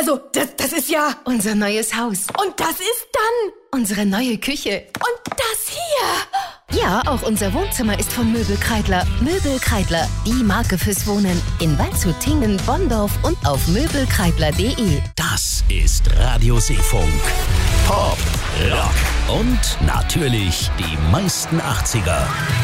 Also, das ist ja... Unser neues Haus. Und das ist dann... Unsere neue Küche. Und das hier... Ja, auch unser Wohnzimmer ist von Möbel Kreidler. Möbel Kreidler, die Marke fürs Wohnen. In Waldshut, Tingen, Bonndorf und auf möbelkreidler.de. Das ist Radio Seefunk. Pop, Rock und natürlich die meisten 80er.